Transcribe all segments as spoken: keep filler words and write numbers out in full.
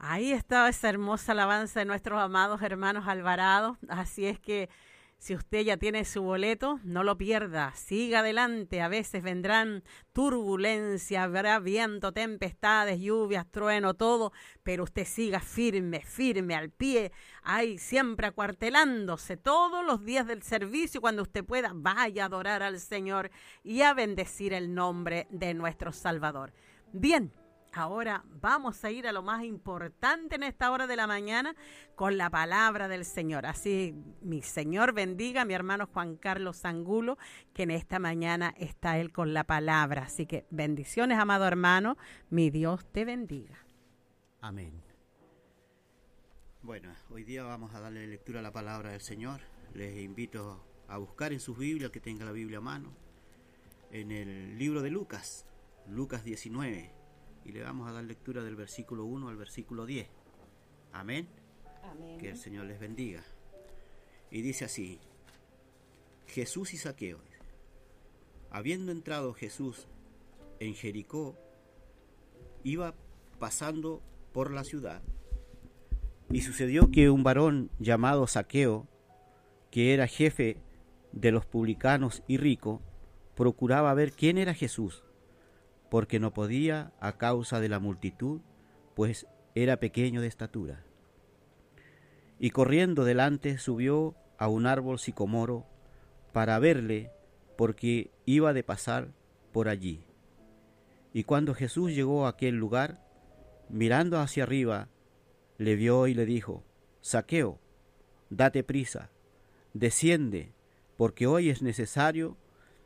Ahí estaba esa hermosa alabanza de nuestros amados hermanos Alvarado. Así es que si usted ya tiene su boleto, no lo pierda, siga adelante. A veces vendrán turbulencias, habrá viento, tempestades, lluvias, trueno, todo, pero usted siga firme, firme, al pie, ahí siempre acuartelándose todos los días del servicio. Cuando usted pueda, vaya a adorar al Señor y a bendecir el nombre de nuestro Salvador. Bien. Ahora vamos a ir a lo más importante en esta hora de la mañana con la palabra del Señor. Así mi Señor bendiga a mi hermano Juan Carlos Angulo, que en esta mañana está él con la palabra. Así que bendiciones, amado hermano, mi Dios te bendiga. Amén. Bueno, hoy día vamos a darle lectura a la palabra del Señor. Les invito a buscar en sus Biblias, que tenga la Biblia a mano, en el libro de Lucas, Lucas diecinueve. Y le vamos a dar lectura del versículo uno al versículo diez. Amén. Amén. Que el Señor les bendiga. Y dice así: Jesús y Zaqueo. Habiendo entrado Jesús en Jericó, iba pasando por la ciudad. Y sucedió que un varón llamado Zaqueo, que era jefe de los publicanos y rico, procuraba ver quién era Jesús, porque no podía a causa de la multitud, pues era pequeño de estatura. Y corriendo delante subió a un árbol sicomoro para verle, porque iba de pasar por allí. Y cuando Jesús llegó a aquel lugar, mirando hacia arriba, le vio y le dijo: Zaqueo, date prisa, desciende, porque hoy es necesario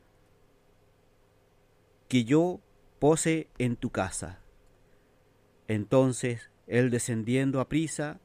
que yo pose en tu casa. Entonces él, descendiendo a prisa,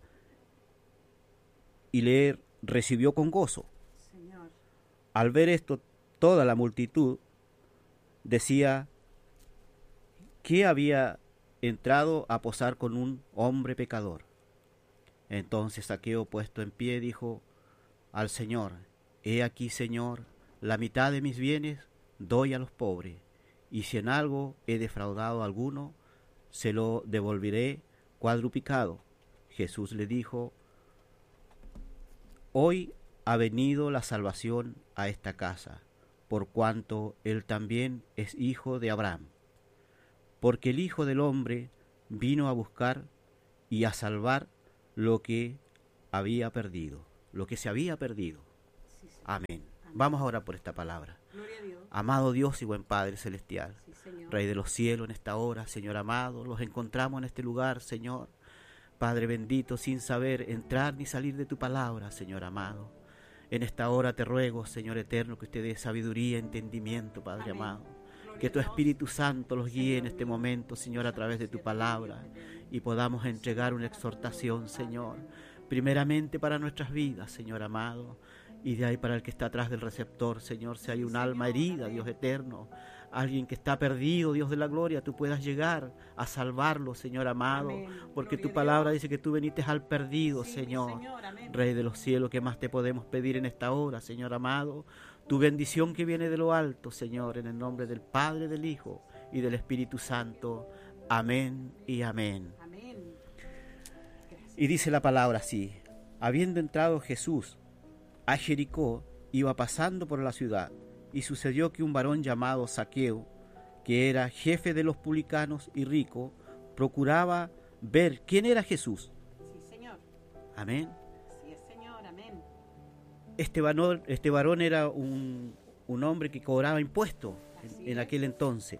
y le recibió con gozo. Señor. Al ver esto, toda la multitud decía que había entrado a posar con un hombre pecador. Entonces Zaqueo, puesto en pie, dijo al Señor: He aquí, Señor, la mitad de mis bienes doy a los pobres, y si en algo he defraudado a alguno, se lo devolveré cuadruplicado. Jesús le dijo: Hoy ha venido la salvación a esta casa, por cuanto él también es hijo de Abraham. Porque el Hijo del Hombre vino a buscar y a salvar lo que había perdido, lo que se había perdido. Sí, Amén. Amén. Vamos a orar por esta palabra. Gloria a Dios. Amado Dios y buen Padre celestial, sí, Rey de los cielos, en esta hora, Señor amado, los encontramos en este lugar, Señor, Padre bendito, sin saber entrar ni salir de tu palabra, Señor amado. En esta hora te ruego, Señor eterno, que usted dé sabiduría, entendimiento, Padre Amén. Amado. Que tu Espíritu Santo los guíe en este momento, Señor, a través de tu palabra, y podamos entregar una exhortación, Señor, primeramente para nuestras vidas, Señor amado, y de ahí para el que está atrás del receptor, Señor, si hay un alma herida, Dios eterno, alguien que está perdido, Dios de la gloria, tú puedas llegar a salvarlo, Señor amado, amén. Porque Gloria tu palabra dice que tú viniste al perdido, sí, Señor, Señor Rey de los cielos. ¿Qué más te podemos pedir en esta hora, Señor amado? Tu bendición que viene de lo alto, Señor, en el nombre del Padre, del Hijo y del Espíritu Santo. Amén y amén. Amén. Y dice la palabra así: habiendo entrado Jesús a Jericó, iba pasando por la ciudad, y sucedió que un varón llamado Zaqueo, que era jefe de los publicanos y rico, procuraba ver quién era Jesús. Sí, Señor. Amén. Sí, Señor, amén. Este varón, este varón era un, un hombre que cobraba impuestos en, en aquel entonces.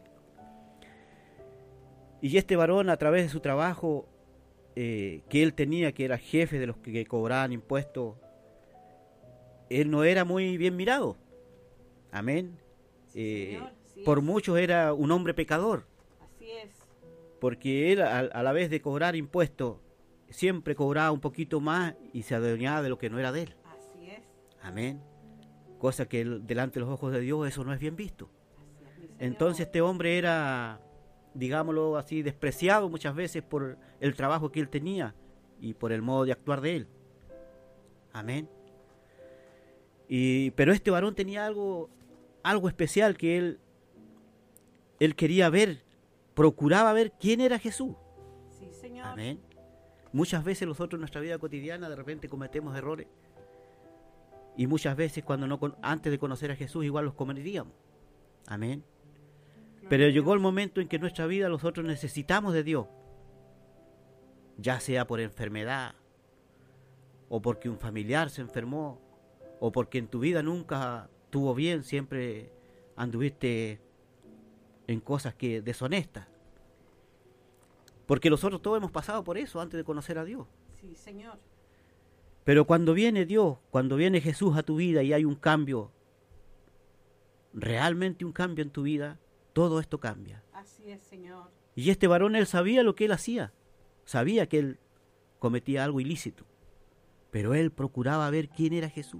Y este varón, a través de su trabajo eh, que él tenía, que era jefe de los que, que cobraban impuestos, él no era muy bien mirado. Amén. Sí, eh, señor, sí por es. muchos era un hombre pecador. Así es. Porque él, a, a la vez de cobrar impuestos, siempre cobraba un poquito más y se adueñaba de lo que no era de él. Así es. Amén. Cosa que el, delante de los ojos de Dios eso no es bien visto. Así es, Entonces este hombre era, digámoslo así, despreciado muchas veces por el trabajo que él tenía y por el modo de actuar de él. Amén. Y, pero este varón tenía algo, algo especial que él, él quería ver, procuraba ver quién era Jesús. Sí, Señor. Amén. Muchas veces nosotros en nuestra vida cotidiana de repente cometemos errores. Y muchas veces cuando no antes de conocer a Jesús igual los cometeríamos. Amén. Pero llegó el momento en que en nuestra vida nosotros necesitamos de Dios. Ya sea por enfermedad, o porque un familiar se enfermó, o porque en tu vida nunca estuvo bien, siempre anduviste en cosas que deshonestas. Porque nosotros todos hemos pasado por eso antes de conocer a Dios. Sí, Señor. Pero cuando viene Dios, cuando viene Jesús a tu vida y hay un cambio, realmente un cambio en tu vida, todo esto cambia. Así es, Señor. Y este varón, él sabía lo que él hacía. Sabía que él cometía algo ilícito. Pero él procuraba ver quién era Jesús.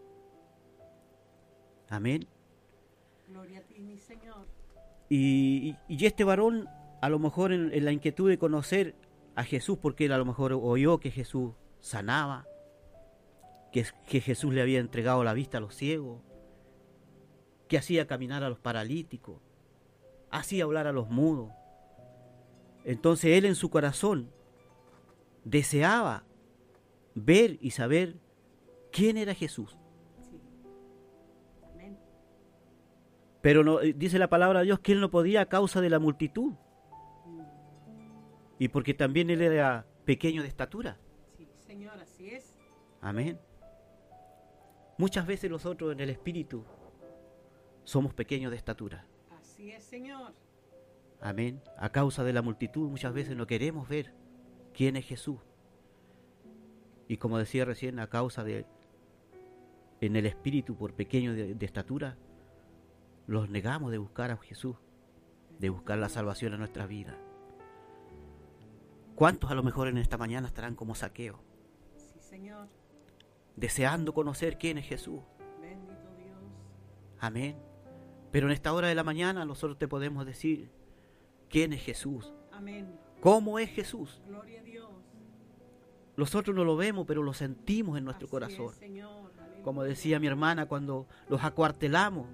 Amén. Gloria a ti, mi Señor. Y, y, y este varón, a lo mejor en, en la inquietud de conocer a Jesús, porque él a lo mejor oyó que Jesús sanaba, que, que Jesús le había entregado la vista a los ciegos, que hacía caminar a los paralíticos, hacía hablar a los mudos. Entonces él en su corazón deseaba ver y saber quién era Jesús. Sí. Amén. Pero no, dice la palabra de Dios que él no podía a causa de la multitud. Mm. Y porque también él era pequeño de estatura. Sí, Señor, así es. Amén. Muchas veces nosotros en el espíritu somos pequeños de estatura. Así es, Señor. Amén. A causa de la multitud muchas veces no queremos ver quién es Jesús. Y como decía recién, a causa de en el espíritu por pequeño de, de estatura, los negamos de buscar a Jesús, de buscar la salvación en nuestra vida. ¿Cuántos a lo mejor en esta mañana estarán como Zaqueo? Sí, Señor. Deseando conocer quién es Jesús. Bendito Dios. Amén. Pero en esta hora de la mañana nosotros te podemos decir quién es Jesús. Amén. ¿Cómo es Jesús? Gloria a Dios. Nosotros no lo vemos, pero lo sentimos en nuestro Así corazón. es, Señor. Aleluya. Como decía mi hermana, cuando los acuartelamos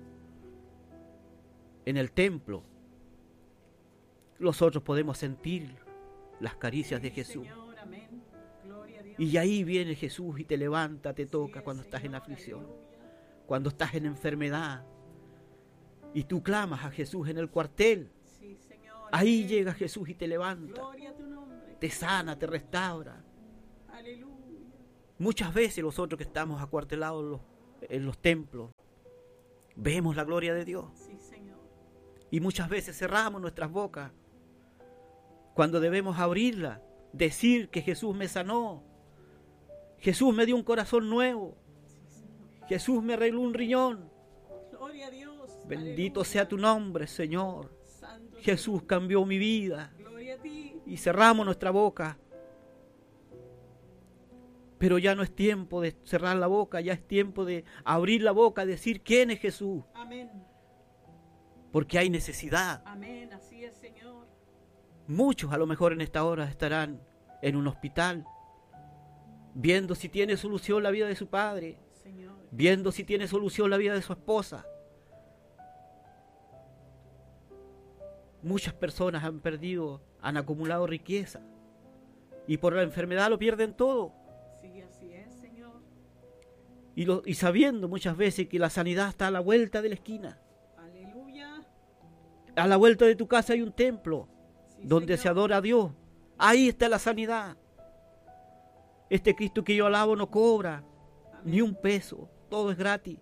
en el templo, nosotros podemos sentir las caricias de Sí, Jesús. Señor, amén. Gloria a Dios. Y ahí viene Jesús y te levanta, te Así toca es, cuando estás en Señor, aflicción, aleluya. cuando estás en enfermedad. Y tú clamas a Jesús en el cuartel. Sí, Señor, Ahí amén. llega Jesús y te levanta, Gloria a tu nombre. te sana, te restaura. Aleluya. Muchas veces nosotros que estamos acuartelados en los, en los templos, vemos la gloria de Dios. Sí, Señor. Y muchas veces cerramos nuestras bocas cuando debemos abrirla, decir que Jesús me sanó, Jesús me dio un corazón nuevo, Sí, Señor. Jesús me arregló un riñón. Gloria a Dios. Bendito Aleluya. sea tu nombre, Señor. Santo Jesús Señor. cambió mi vida. Gloria a ti. Y cerramos nuestra boca. Pero ya no es tiempo de cerrar la boca, ya es tiempo de abrir la boca, decir quién es Jesús. Amén. Porque hay necesidad. Amén. Así es, Señor. Muchos a lo mejor en esta hora estarán en un hospital, viendo si tiene solución la vida de su padre, Señor. viendo si tiene solución la vida de su esposa. Muchas personas han perdido, han acumulado riqueza y por la enfermedad lo pierden todo. Sí, así es, Señor. Y, lo, y sabiendo muchas veces que la sanidad está a la vuelta de la esquina. Aleluya. A la vuelta de tu casa hay un templo Sí, donde Señor. se adora a Dios. Ahí está la sanidad. Este Cristo que yo alabo no cobra Amén. ni un peso, todo es gratis.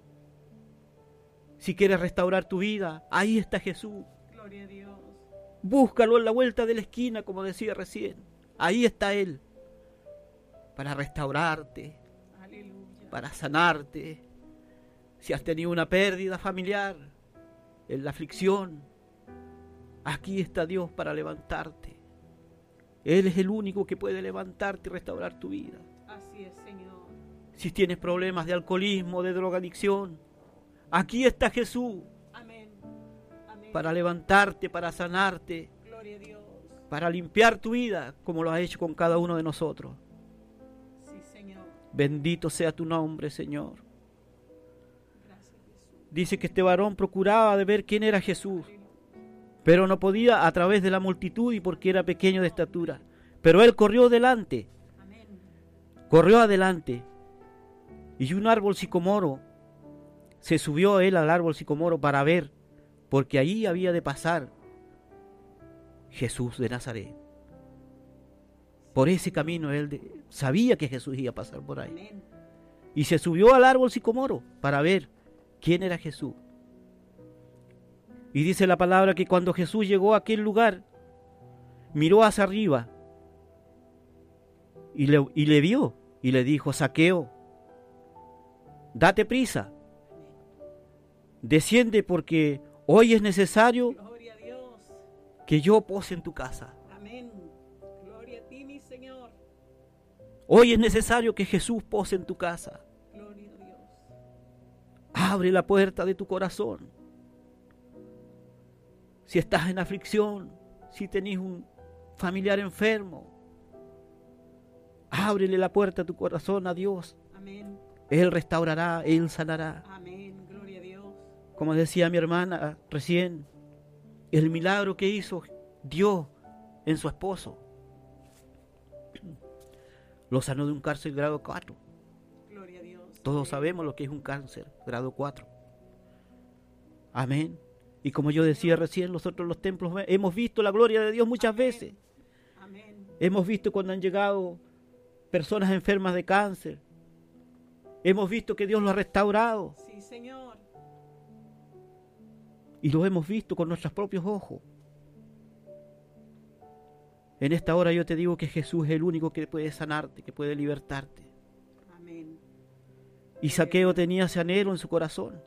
Si quieres restaurar tu vida, ahí está Jesús. Gloria a Dios. Búscalo en la vuelta de la esquina, como decía recién. Ahí está Él, para restaurarte, Aleluya. para sanarte. Si has tenido una pérdida familiar, en la aflicción, aquí está Dios para levantarte. Él es el único que puede levantarte y restaurar tu vida. Así es, Señor. Si tienes problemas de alcoholismo, de drogadicción, aquí está Jesús Amén. Amén. para levantarte, para sanarte, Gloria a Dios. para limpiar tu vida, como lo ha hecho con cada uno de nosotros. Sí, Señor. Bendito sea tu nombre, Señor. Gracias, Jesús. Dice que este varón procuraba de ver quién era Jesús, Aleluya. pero no podía a través de la multitud y porque era pequeño de estatura. Pero él corrió delante, Amén. corrió adelante, y un árbol sicomoro, se subió él al árbol sicomoro para ver, porque allí había de pasar Jesús de Nazaret. Por ese camino él de, sabía que Jesús iba a pasar por ahí. Amén. Y se subió al árbol sicomoro para ver quién era Jesús. Y dice la palabra que cuando Jesús llegó a aquel lugar, miró hacia arriba y le, y le vio y le dijo: Zaqueo, date prisa, desciende, porque hoy es necesario Gloria a Dios. que yo pose en tu casa. Amén. Gloria a ti, mi Señor. Hoy es necesario que Jesús pose en tu casa. Gloria a Dios. Abre la puerta de tu corazón. Si estás en aflicción, si tenés un familiar enfermo, ábrele la puerta de tu corazón a Dios. Amén. Él restaurará, Él sanará. Amén. Gloria a Dios. Como decía mi hermana recién, el milagro que hizo Dios en su esposo. Lo sanó de un cáncer grado cuatro. Gloria a Dios. Todos Amén. sabemos lo que es un cáncer grado cuatro. Amén. Y como yo decía recién, nosotros en los templos hemos visto la gloria de Dios muchas Amén. veces. Amén. Hemos visto cuando han llegado personas enfermas de cáncer. Hemos visto que Dios lo ha restaurado. Sí, Señor. Y lo hemos visto con nuestros propios ojos. En esta hora yo te digo que Jesús es el único que puede sanarte, que puede libertarte. Amén. Y Zaqueo tenía ese anhelo en su corazón.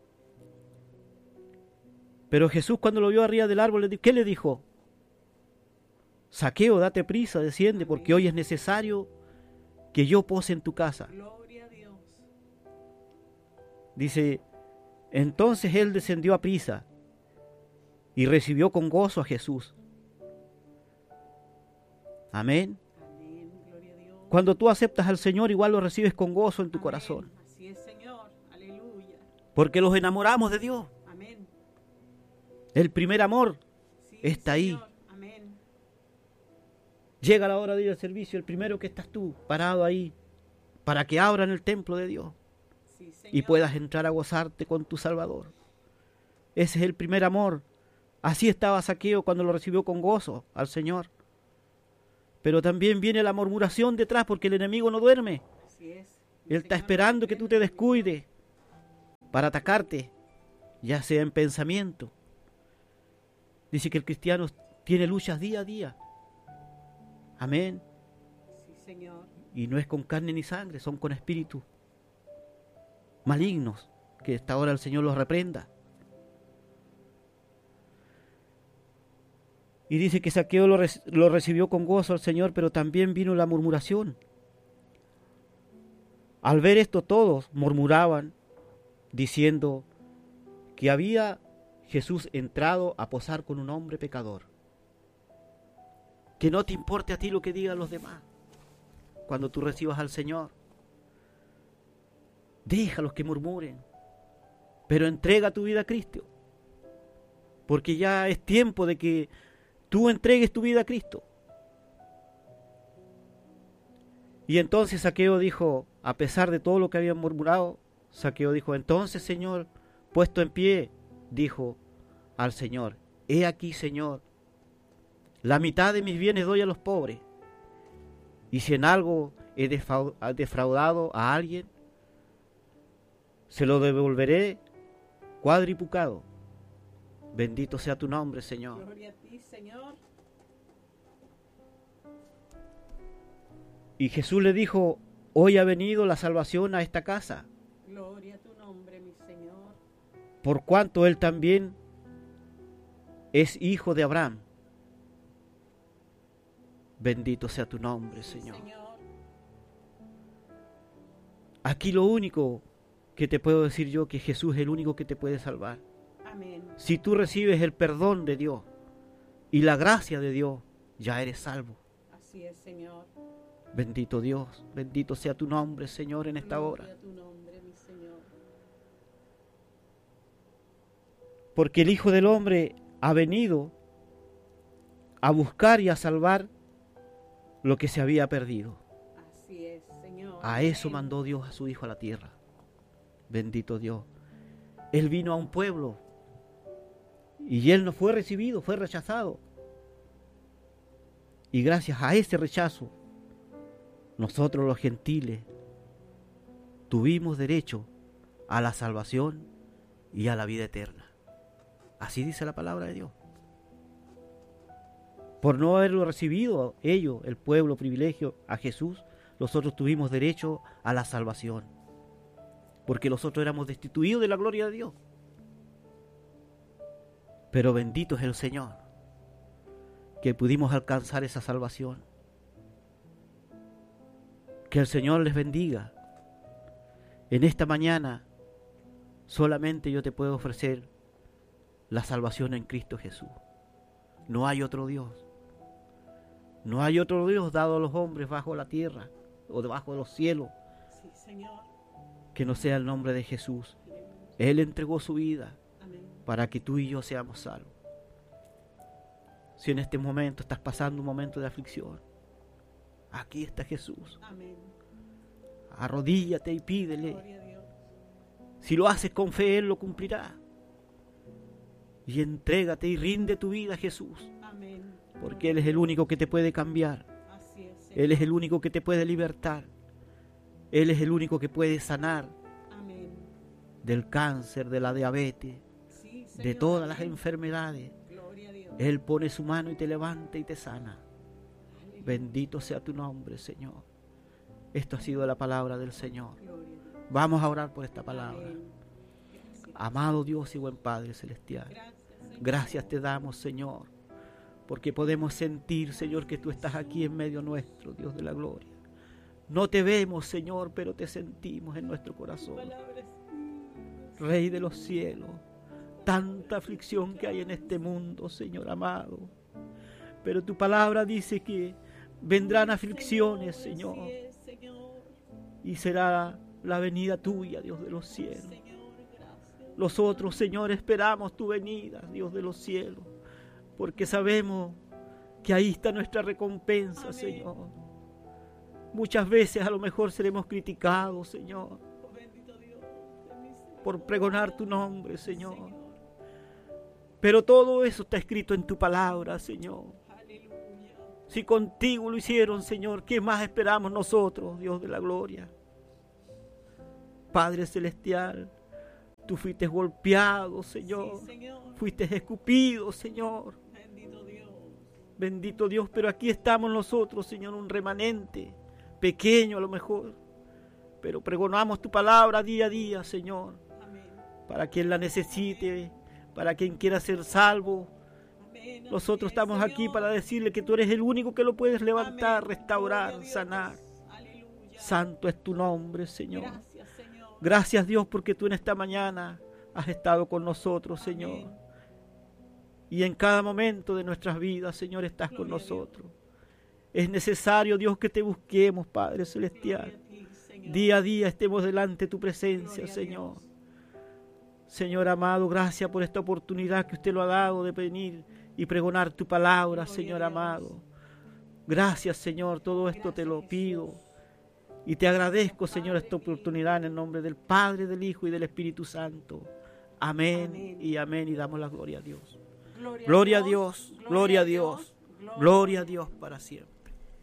Pero Jesús, cuando lo vio arriba del árbol, ¿qué le dijo? Zaqueo, date prisa, desciende, porque hoy es necesario que yo pose en tu casa. Gloria a Dios. Dice, entonces él descendió a prisa y recibió con gozo a Jesús. Amén. Amén. Gloria a Dios. Cuando tú aceptas al Señor, igual lo recibes con gozo en tu Amén. corazón. Así es, Señor. Aleluya. Porque los enamoramos de Dios. Amén. El primer amor Sí, está ahí. Señor. Amén. Llega la hora de ir al servicio, el primero que estás tú, parado ahí, para que abran el templo de Dios Sí, Señor. y puedas entrar a gozarte con tu Salvador. Ese es el primer amor. Así estaba Zaqueo cuando lo recibió con gozo al Señor. Pero también viene la murmuración detrás, porque el enemigo no duerme. Así es. Él está esperando que tú te descuides para atacarte, ya sea en pensamiento. Dice que el cristiano tiene luchas día a día. Amén. Sí, Señor. Y no es con carne ni sangre, son con espíritus malignos, que esta hora el Señor los reprenda. Y dice que Zaqueo lo, reci- lo recibió con gozo al Señor, pero también vino la murmuración. Al ver esto todos murmuraban, diciendo que había Jesús entrado a posar con un hombre pecador. Que no te importe a ti lo que digan los demás. Cuando tú recibas al Señor, déjalos que murmuren, pero entrega tu vida a Cristo, porque ya es tiempo de que tú entregues tu vida a Cristo. Y entonces Zaqueo dijo, a pesar de todo lo que habían murmurado, Zaqueo dijo, entonces, Señor, puesto en pie, dijo al Señor, he aquí, Señor, la mitad de mis bienes doy a los pobres, y si en algo he defraudado a alguien, se lo devolveré cuadriplicado. Bendito sea tu nombre, Señor. Gloria a ti, Señor. Y Jesús le dijo, hoy ha venido la salvación a esta casa, Gloria a tu nombre, mi Señor. por cuanto él también es hijo de Abraham. Bendito sea tu nombre, Sí, Señor. Señor. Aquí lo único que te puedo decir yo, que Jesús es el único que te puede salvar. Amén. Si tú recibes el perdón de Dios y la gracia de Dios, ya eres salvo. Así es, Señor. Bendito Dios, bendito sea tu nombre, Señor, en esta hora. Gloria a tu nombre, mi Señor. Porque el Hijo del Hombre ha venido a buscar y a salvar lo que se había perdido. Así es, Señor. A eso mandó Dios a su Hijo a la tierra. Bendito Dios. Él vino a un pueblo y Él no fue recibido, fue rechazado. Y gracias a ese rechazo, nosotros los gentiles tuvimos derecho a la salvación y a la vida eterna. Así dice la palabra de Dios. Por no haberlo recibido ellos, el pueblo privilegio, a Jesús, nosotros tuvimos derecho a la salvación. Porque nosotros éramos destituidos de la gloria de Dios. Pero bendito es el Señor, que pudimos alcanzar esa salvación. Que el Señor les bendiga. En esta mañana solamente yo te puedo ofrecer la salvación en Cristo Jesús. No hay otro Dios. No hay otro Dios dado a los hombres bajo la tierra o debajo de los cielos. Sí, Señor. Que no sea el nombre de Jesús. Él entregó su vida. Amén. Para que tú y yo seamos salvos. Si en este momento estás pasando un momento de aflicción, aquí está Jesús. Amén. Arrodíllate y pídele. Gloria a Dios. Si lo haces con fe, Él lo cumplirá. Y entrégate y rinde tu vida a Jesús. Amén. Porque Él es el único que te puede cambiar. Así es, Señor. Él es el único que te puede libertar. Él es el único que puede sanar. Amén. Del cáncer, de la diabetes, Sí, Señor. de todas las Amén. enfermedades. Gloria a Dios. Él pone su mano y te levanta y te sana. Aleluya. Bendito sea tu nombre, Señor. Esto ha sido la palabra del Señor. Gloria a Dios. Vamos a orar por esta palabra. Amén. Gracias. Amado Dios y buen Padre Celestial, Gracias, Señor. gracias te damos, Señor, porque podemos sentir, Señor, que tú estás aquí en medio nuestro, Dios de la gloria. No te vemos, Señor, pero te sentimos en nuestro corazón. Palabras. Rey de los cielos, tanta aflicción que hay en este mundo, Señor amado. Pero tu palabra dice que vendrán aflicciones, Señor, Así es, Señor. y será la venida tuya, Dios de los cielos. Señor, gracias. Nosotros, Señor, esperamos tu venida, Dios de los cielos, porque sabemos que ahí está nuestra recompensa, Amén. Señor. Muchas veces a lo mejor seremos criticados, Señor, Oh, bendito Dios de mi Señor. por pregonar tu nombre, Señor. Señor. Pero todo eso está escrito en tu palabra, Señor. Aleluya. Si contigo lo hicieron, Señor, ¿qué más esperamos nosotros, Dios de la gloria? Padre celestial, tú fuiste golpeado, Señor. Sí, Señor. Fuiste escupido, Señor. Bendito Dios. Bendito Dios, pero aquí estamos nosotros, Señor, un remanente, pequeño a lo mejor. Pero pregonamos tu palabra día a día, Señor, Amén. para quien la necesite, para quien quiera ser salvo. Amén. Nosotros Así es, estamos aquí Señor. para decirle que tú eres el único que lo puedes levantar, Amén. restaurar, Gloria a Dios. sanar. Aleluya. Santo es tu nombre, Señor. Gracias, Señor. Gracias, Dios, porque tú en esta mañana has estado con nosotros, Amén. Señor. Y en cada momento de nuestras vidas, Señor, estás con Gloria a Dios. nosotros. Es necesario, Dios, que te busquemos, Padre Gloria celestial. a ti, Señor. Día a día estemos delante de tu presencia, Gloria a Señor. Dios. Señor amado, gracias por esta oportunidad que usted lo ha dado de venir y pregonar tu palabra, Gloria Señor a Dios. amado. Gracias, Señor, todo esto te lo Gracias, pido. Jesús. Y te agradezco, Señor, Padre esta mío. oportunidad en el nombre del Padre, del Hijo y del Espíritu Santo. Amén, Amén. y amén, y damos la gloria a Dios. Gloria, Gloria a Dios, gloria a Dios, gloria a Dios para siempre.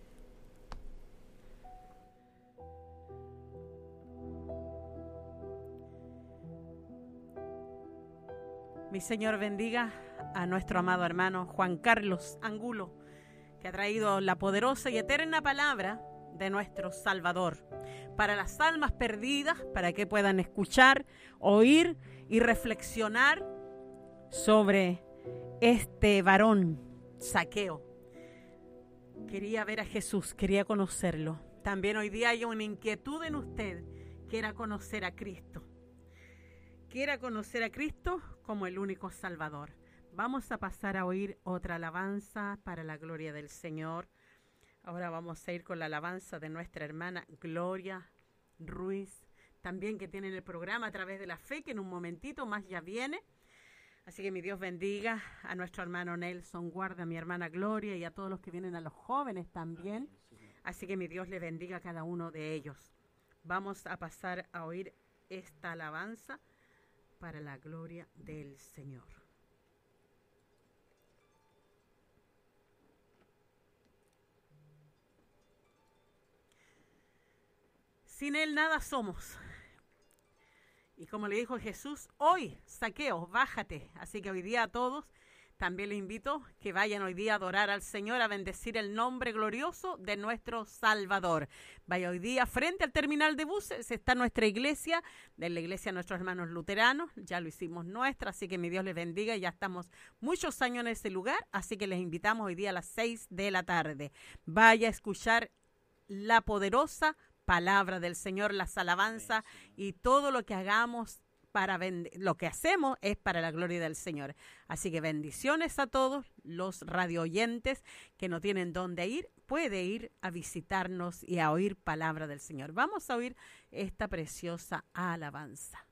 Mi Señor bendiga a nuestro amado hermano Juan Carlos Angulo, que ha traído la poderosa y eterna palabra de nuestro Salvador para las almas perdidas, para que puedan escuchar, oír y reflexionar sobre este varón Zaqueo. Quería ver a Jesús, quería conocerlo. También hoy día hay una inquietud en usted, quiera conocer a Cristo. Quiera conocer a Cristo como el único Salvador. Vamos a pasar a oír otra alabanza para la gloria del Señor. Ahora vamos a ir con la alabanza de nuestra hermana Gloria Ruiz, también que tiene el programa A Través de la Fe, que en un momentito más ya viene. Así que mi Dios bendiga a nuestro hermano Nelson, guarda a mi hermana Gloria y a todos los que vienen, a los jóvenes también. Así que mi Dios le bendiga a cada uno de ellos. Vamos a pasar a oír esta alabanza para la gloria del Señor. Sin Él nada somos. Y como le dijo Jesús, hoy, Zaqueo, bájate. Así que hoy día a todos también les invito que vayan hoy día a adorar al Señor, a bendecir el nombre glorioso de nuestro Salvador. Vaya hoy día frente al terminal de buses, está nuestra iglesia, de la iglesia de nuestros hermanos luteranos, ya lo hicimos nuestra, así que mi Dios les bendiga, ya estamos muchos años en ese lugar, así que les invitamos hoy día a las seis de la tarde. Vaya a escuchar la poderosa palabra del Señor, las alabanzas y todo lo que hagamos para bend- lo que hacemos es para la gloria del Señor. Así que bendiciones a todos los radio oyentes que no tienen dónde ir, puede ir a visitarnos y a oír palabra del Señor. Vamos a oír esta preciosa alabanza.